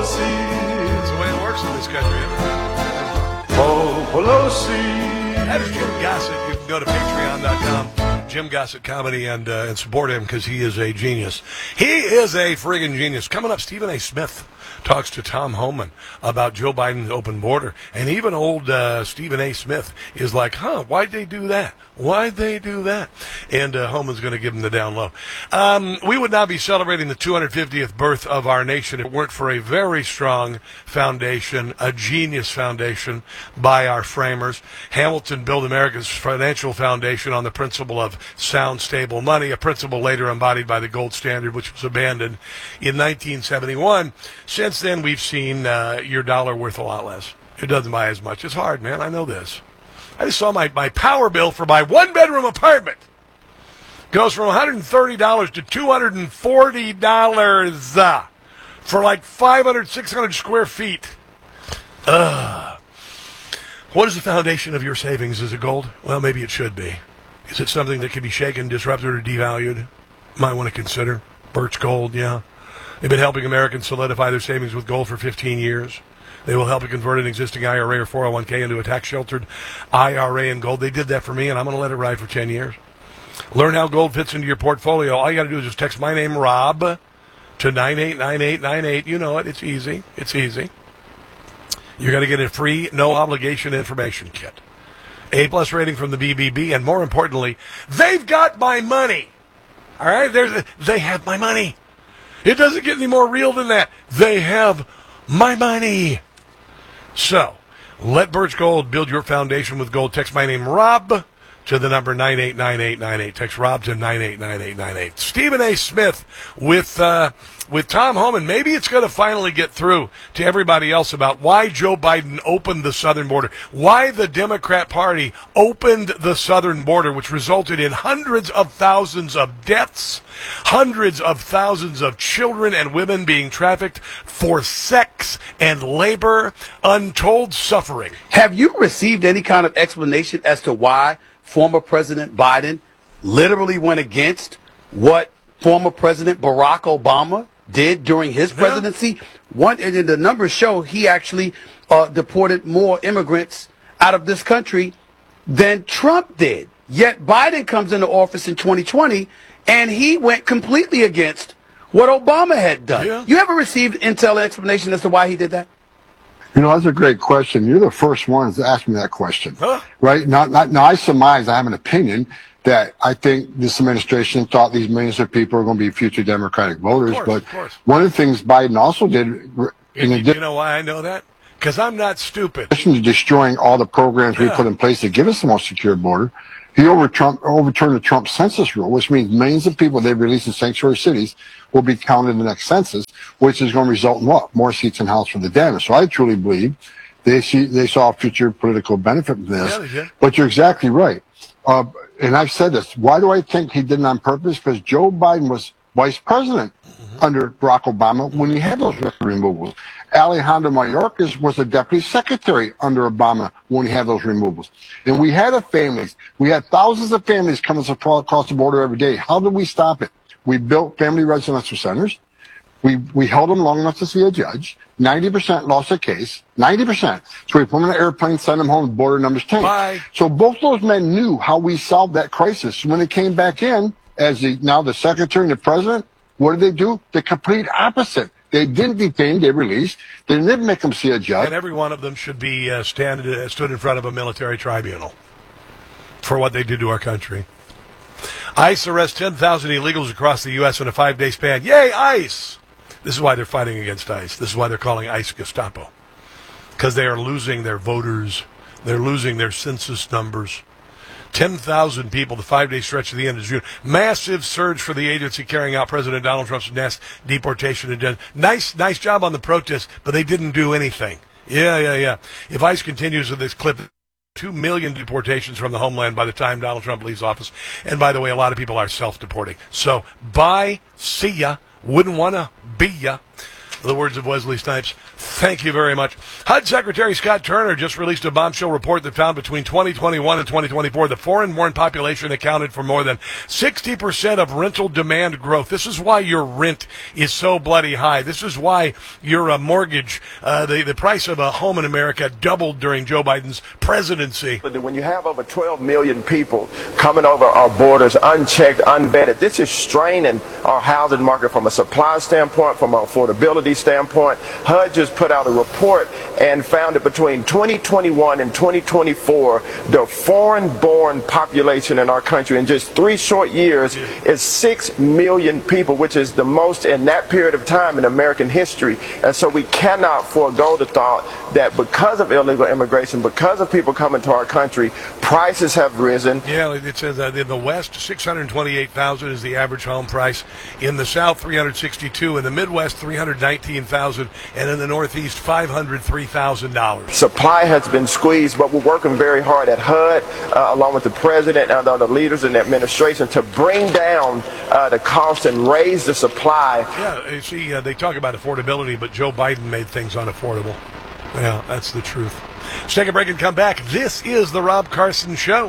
That's the way it works in this country. Paul Pelosi. That is Jim Gossett. You can go to patreon.com, Jim Gossett Comedy, and support him because he is a genius. He is a friggin' genius. Coming up, Stephen A. Smith talks to Tom Homan about Joe Biden's open border. And even old Stephen A. Smith is like, why'd they do that? Why'd they do that? And Homan's going to give him the down low. We would not be celebrating the 250th birth of our nation if it weren't for a very strong foundation, a genius foundation by our framers. Hamilton built America's financial foundation on the principle of sound, stable money, a principle later embodied by the gold standard, which was abandoned in 1971. Since then, we've seen your dollar worth a lot less. It doesn't buy as much. It's hard, man. I know this. I just saw my power bill for my one-bedroom apartment. Goes from $130 to $240 for like 500, 600 square feet. What is the foundation of your savings? Is it gold? Well, maybe it should be. Is it something that can be shaken, disrupted, or devalued? Might want to consider. Birch Gold, yeah. They've been helping Americans solidify their savings with gold for 15 years. They will help you convert an existing IRA or 401k into a tax-sheltered IRA in gold. They did that for me, and I'm going to let it ride for 10 years. Learn how gold fits into your portfolio. All you got to do is just text my name, Rob, to 989898. You know it. It's easy. It's easy. You're going to get a free, no-obligation information kit. A-plus rating from the BBB, and more importantly, they've got my money. All right? They have my money. It doesn't get any more real than that. They have my money. So, let Birch Gold build your foundation with gold. Text my name, Rob, to the number 989898. Text Rob to 989898. Stephen A. Smith with Tom Homan. Maybe it's going to finally get through to everybody else about why Joe Biden opened the southern border, why the Democrat Party opened the southern border, which resulted in hundreds of thousands of deaths, hundreds of thousands of children and women being trafficked for sex and labor, untold suffering. Have you received any kind of explanation as to why former President Biden literally went against what former President Barack Obama did during his presidency? And the numbers show he actually deported more immigrants out of this country than Trump did. Yet Biden comes into office in 2020, and he went completely against what Obama had done. Yeah. You ever received intel explanation as to why he did that? You know, that's a great question. You're the first ones to ask me that question, Huh? right? Now, I surmise, I have an opinion that I think this administration thought these millions of people are going to be future Democratic voters. Of course. One of the things Biden also did, in You addition know why I know that? Because I'm not stupid. to destroying all the programs we put in place to give us a more secure border, he overturned the Trump census rule, which means millions of people they've released in sanctuary cities will be counted in the next census, which is going to result in what? More seats in House for the damaged. So I truly believe they saw a future political benefit from this. Yeah, they did. But you're exactly right. And I've said this. Why do I think he did it on purpose? Because Joe Biden was vice president under Barack Obama when he had those record removals. Alejandro Mayorkas was the deputy secretary under Obama when he had those removals. And we had families. We had thousands of families coming across the border every day. How did we stop it? We built family residential centers. We held them long enough to see a judge. 90% lost a case. 90%. So we put them on an airplane, sent them home, border numbers changed. Bye. So both those men knew how we solved that crisis. When it came back in, as the secretary and the president, what did they do? The complete opposite. They didn't detain, they released. They didn't make them see a judge. And every one of them should be stood in front of a military tribunal for what they did to our country. ICE arrests 10,000 illegals across the U.S. in a 5-day span. Yay, ICE! This is why they're fighting against ICE. This is why they're calling ICE Gestapo. Because they are losing their voters. They're losing their census numbers. 10,000 people, the 5-day stretch to the end of June. Massive surge for the agency carrying out President Donald Trump's mass deportation agenda. Nice job on the protests, but they didn't do anything. Yeah. If ICE continues with this clip, 2 million deportations from the homeland by the time Donald Trump leaves office. And by the way, a lot of people are self-deporting. So, bye, see ya, wouldn't want to be ya. The words of Wesley Snipes. Thank you very much. HUD Secretary Scott Turner just released a bombshell report that found between 2021 and 2024, the foreign-born population accounted for more than 60% of rental demand growth. This is why your rent is so bloody high. This is why your mortgage, the price of a home in America doubled during Joe Biden's presidency. But when you have over 12 million people coming over our borders unchecked, unvetted, this is straining our housing market from a supply standpoint, from an affordability standpoint. HUD just put out a report and found that between 2021 and 2024, the foreign-born population in our country in just 3 short years is 6 million people, which is the most in that period of time in American history. And so we cannot forego the thought that because of illegal immigration, because of people coming to our country, prices have risen. Yeah, it says that in the West, $628,000 is the average home price. In the South, $362,000. In the Midwest, $319,000, and in the Northeast, $503,000. Supply has been squeezed, but we're working very hard at HUD, along with the president and other leaders in the administration, to bring down the cost and raise the supply. Yeah, you see, they talk about affordability, but Joe Biden made things unaffordable. Yeah, that's the truth. Let's take a break and come back. This is the Rob Carson Show.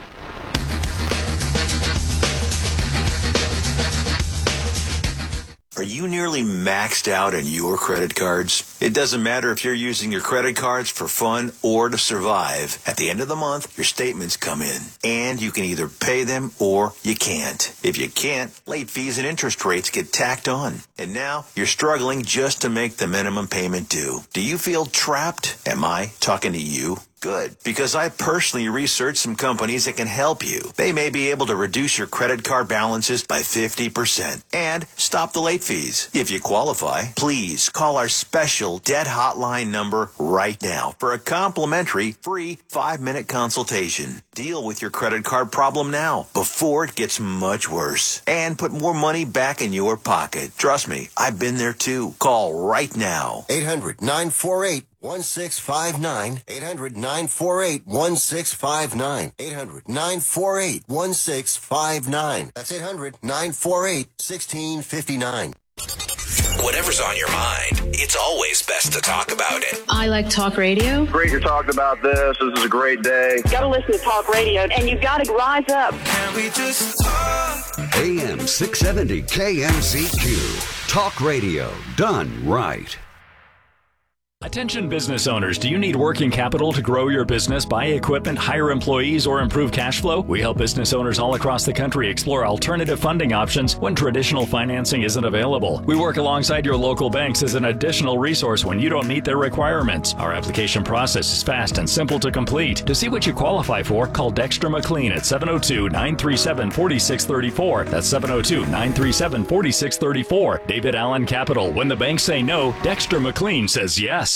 Are you nearly maxed out on your credit cards? It doesn't matter if you're using your credit cards for fun or to survive. At the end of the month, your statements come in, and you can either pay them or you can't. If you can't, late fees and interest rates get tacked on. And now you're struggling just to make the minimum payment due. Do you feel trapped? Am I talking to you? Good, because I personally researched some companies that can help you. They may be able to reduce your credit card balances by 50% and stop the late fees. If you qualify, please call our special debt hotline number right now for a complimentary free 5-minute consultation. Deal with your credit card problem now before it gets much worse and put more money back in your pocket. Trust me, I've been there too. Call right now. 800-948-1659. 800-948-1659. 800-948-1659. That's 800-948-1659. Whatever's on your mind, it's always best to talk about it. I like talk radio. Great to talk about this. This is a great day. Got to listen to talk radio, and you've got to rise up. Can we just talk? AM 670 KMZQ. Talk radio done right. Attention business owners, do you need working capital to grow your business, buy equipment, hire employees, or improve cash flow? We help business owners all across the country explore alternative funding options when traditional financing isn't available. We work alongside your local banks as an additional resource when you don't meet their requirements. Our application process is fast and simple to complete. To see what you qualify for, call Dexter McLean at 702-937-4634. That's 702-937-4634. David Allen Capital. When the banks say no, Dexter McLean says yes.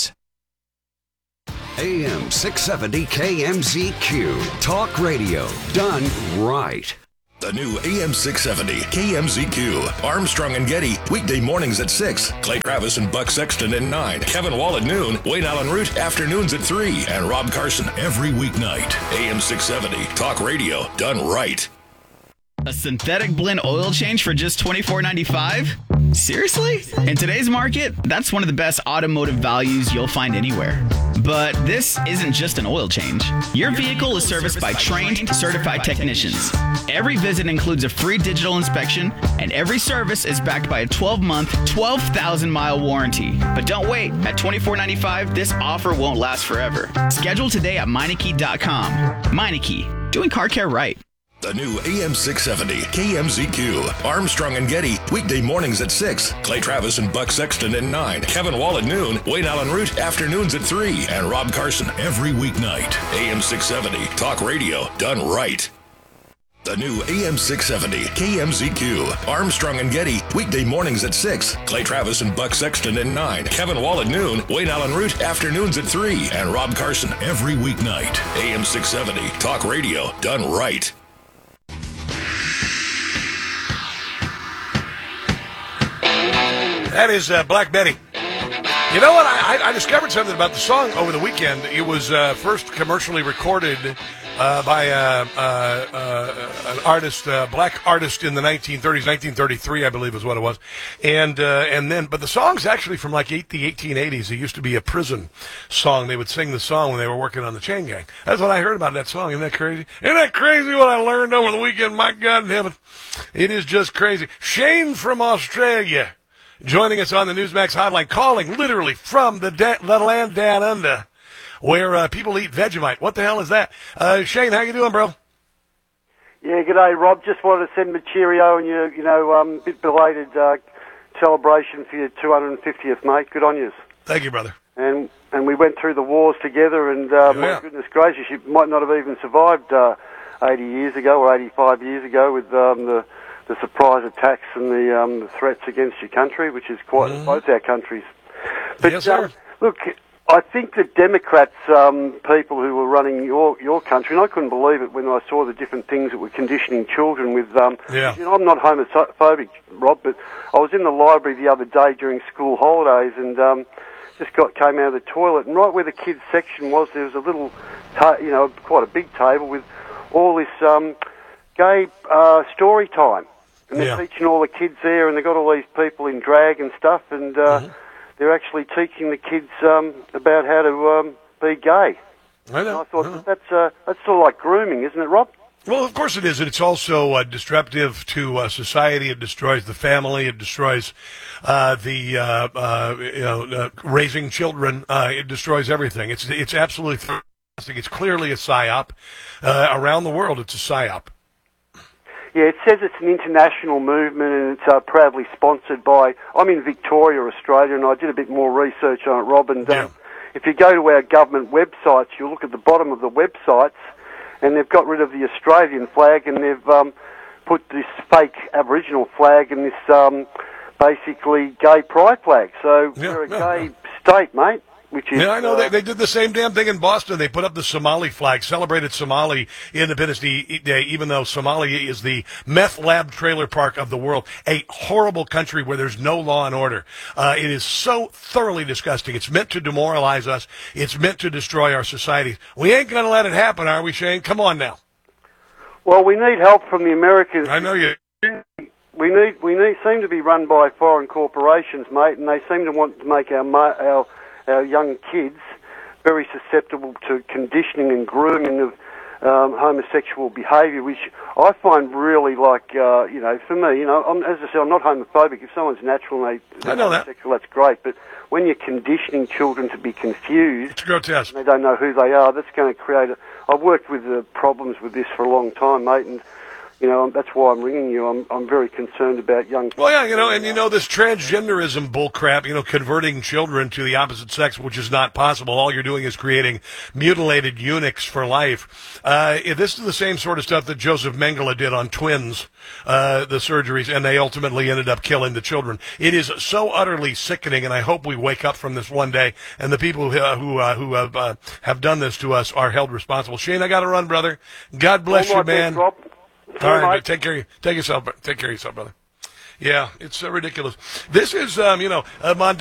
AM 670 KMZQ. Talk radio done right. The new AM 670 KMZQ. Armstrong and Getty, weekday mornings at 6. Clay Travis and Buck Sexton at 9. Kevin Wall at noon. Wayne Allen Root, afternoons at 3. And Rob Carson every weeknight. AM 670. Talk radio done right. A synthetic blend oil change for just $24.95? Seriously? In today's market, that's one of the best automotive values you'll find anywhere. But this isn't just an oil change. Your vehicle is serviced by trained, certified technicians. Every visit includes a free digital inspection, and every service is backed by a 12-month, 12,000-mile warranty. But don't wait. At $24.95, this offer won't last forever. Schedule today at Meineke.com. Meineke, doing car care right. The new AM 670 KMZQ. Armstrong and Getty, weekday mornings at 6. Clay Travis and Buck Sexton at 9. Kevin Wall at noon. Wayne Allen Root, afternoons at 3. And Rob Carson every weeknight. AM 670. Talk radio done right. The new AM 670 KMZQ. Armstrong and Getty, weekday mornings at 6. Clay Travis and Buck Sexton at 9. Kevin Wall at noon. Wayne Allen Root, afternoons at 3. And Rob Carson every weeknight. AM 670. Talk radio done right. That is Black Betty. You know what? I discovered something about the song over the weekend. It was first commercially recorded by an artist, black artist in the 1930s, 1933, I believe is what it was. And then, but the song's actually from like the 1880s. It used to be a prison song. They would sing the song when they were working on the Chain Gang. That's what I heard about that song. Isn't that crazy? Isn't that crazy what I learned over the weekend? My God in heaven. It is just crazy. Shane from Australia joining us on the Newsmax hotline, calling literally from the land down under, where people eat Vegemite. What the hell is that? Shane, how you doing, bro? Yeah, g'day, Rob. Just wanted to send a cheerio and a bit belated celebration for your 250th, mate. Good on you. Thank you, brother. And we went through the wars together, and my goodness gracious, you might not have even survived 80 years ago or 85 years ago with the surprise attacks and the threats against your country, which is quite both our countries. But yes, sir. Look, I think the Democrats, people who were running your country, and I couldn't believe it when I saw the different things that were conditioning children with. I'm not homophobic, Rob, but I was in the library the other day during school holidays and just came out of the toilet, and right where the kids section was, there was a little, quite a big table with all this gay story time. And they're teaching all the kids there, and they've got all these people in drag and stuff, and they're actually teaching the kids about how to be gay. I know. And I thought that's sort of like grooming, isn't it, Rob? Well, of course it is, and it's also disruptive to society. It destroys the family. It destroys raising children. It destroys everything. It's absolutely fantastic. It's clearly a psyop. Around the world, it's a psyop. Yeah, it says it's an international movement and it's proudly sponsored by... I'm in Victoria, Australia, and I did a bit more research on it, Rob, and if you go to our government websites, you look at the bottom of the websites, and they've got rid of the Australian flag, and they've put this fake Aboriginal flag and this basically gay pride flag. So we're a gay state, mate. Which is, I know. They did the same damn thing in Boston. They put up the Somali flag, celebrated Somali Independence Day, even though Somalia is the meth lab trailer park of the world, a horrible country where there's no law and order. It is so thoroughly disgusting. It's meant to demoralize us. It's meant to destroy our society. We ain't going to let it happen, are we, Shane? Come on now. Well, we need help from the Americans. I know you. We seem to be run by foreign corporations, mate, and they seem to want to make our young kids very susceptible to conditioning and grooming of homosexual behaviour, which I find really for me, as I said, I'm not homophobic. If someone's natural and they're homosexual, that's great. But when you're conditioning children to be confused, it's grotesque. And they don't know who they are, that's going to create I've worked with problems with this for a long time, mate, and that's why I'm ringing you. I'm very concerned about young kids. Well, yeah, this transgenderism bullcrap, converting children to the opposite sex, which is not possible. All you're doing is creating mutilated eunuchs for life. This is the same sort of stuff that Joseph Mengele did on twins, the surgeries, and they ultimately ended up killing the children. It is so utterly sickening, and I hope we wake up from this one day, and the people who have done this to us are held responsible. Shane, I got to run, brother. God bless you, man. Rob. All right, take care of yourself, brother. Yeah, it's ridiculous. This is,